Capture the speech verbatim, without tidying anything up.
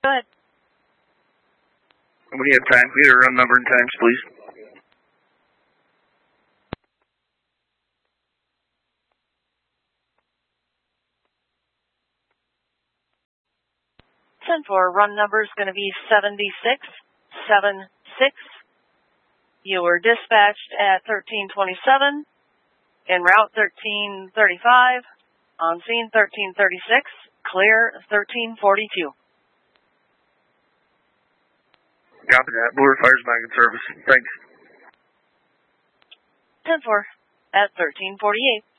Go ahead. When you have time, can we get a run number and times, please? ten four, run number is going to be seventy-six seventy-six. You were dispatched at thirteen twenty-seven, en route thirteen thirty-five, on scene thirteen thirty-six, clear thirteen forty-two. Copy that. Blue Earth Fires back in service. Thanks. ten four at thirteen forty-eight.